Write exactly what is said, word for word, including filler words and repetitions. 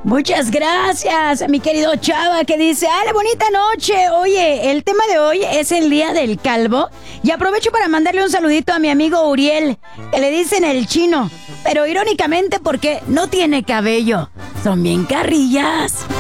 Muchas gracias, mi querido Chava, que dice, ¡ale, bonita noche! Oye, el tema de hoy es el Día del Calvo. Y aprovecho para mandarle un saludito a mi amigo Uriel, que le dicen el chino, pero irónicamente porque no tiene cabello. Son bien carrillas.